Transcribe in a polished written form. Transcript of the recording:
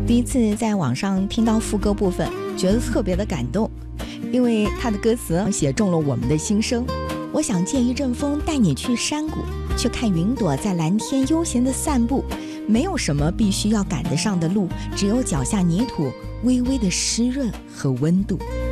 第一次在网上听到副歌部分，觉得特别的感动，因为他的歌词写中了我们的心声。我想借一阵风带你去山谷，去看云朵在蓝天悠闲的散步，没有什么必须要赶得上的路，只有脚下泥土微微的湿润和温度。